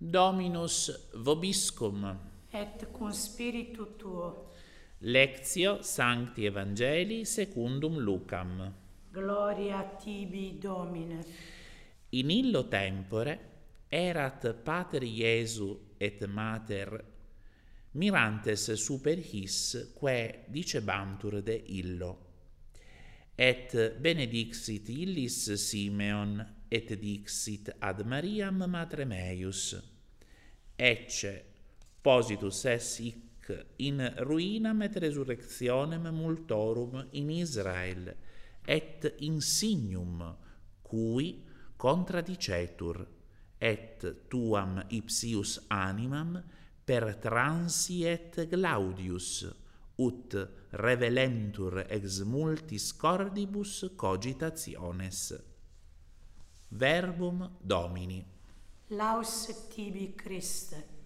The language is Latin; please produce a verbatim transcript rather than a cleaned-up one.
Dominus vobiscum. Et cum spiritu tuo. Lectio Sancti Evangelii secundum Lucam. Gloria tibi, Domine. In illo tempore erat pater Iesu et mater mirantes super his quae dicebantur de illo. Et benedixit illis Simeon et dixit ad Mariam matrem eius. Ecce positus es hic in ruinam et resurrectionem multorum in Israel et insignum cui contradicetur, et tuam ipsius animam per transi et Glaudius, ut revelentur ex multis cordibus cogitationes. Verbum Domini. Laus tibi, Christe.